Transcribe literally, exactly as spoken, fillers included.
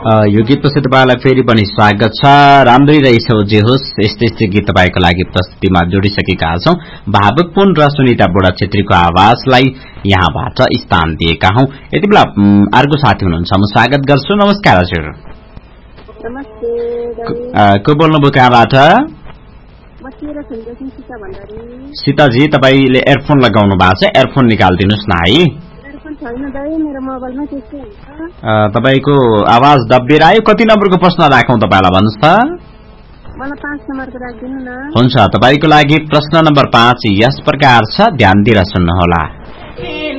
यो गीतपछि तपाईँलाई फेरि पनि स्वागत छ। राम्रै रहेछौ जे होस्, यस्तै यस्तै गीत तपाईँको लागि प्रस्तुतिमा जोडिसकेका छौं। भावुकपूर्ण र सुनिता बुढा छेत्रीको आवाजलाई यहाँबाट स्थान दिएका हौं। यति बेला अर्को साथी हुनुहुन्छ, म स्वागत गर्छु। नमस्कार हजुर। नमस्ते। को बोल्नुभयो, कहाँबाट? सीताजी, तपाईँले एयरफोन लगाउनु भएको छ, एयरफोन निकालिदिनुहोस् न है। तपाईको आवाज दब्बिएर आयो। कति नम्बरको प्रश्न राखौं तपाईँलाई भन्नुहोस् त? हुन्छ, तपाईँको लागि प्रश्न नम्बर पाँच यस प्रकार छ, ध्यान दिएर सुन्नुहोला।